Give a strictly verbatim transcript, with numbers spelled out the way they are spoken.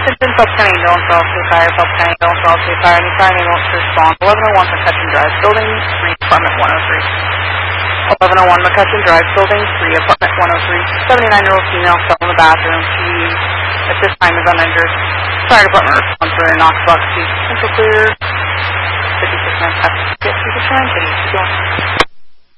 Attention, Phelps County Ambulance Officer Fire, Phelps County Ambulance Officer Fire, any fire ambulance to respond. eleven oh one McCutcheon Drive, Building three, Apartment one oh three. eleven oh one McCutcheon Drive, Building three, Apartment one oh three. seventy-nine-year-old female fell in the bathroom. She, at this time, is uninjured. Fire Department responds to her Knox-Box two. Central clear. fifty-six minutes after. Yes, she's a friend.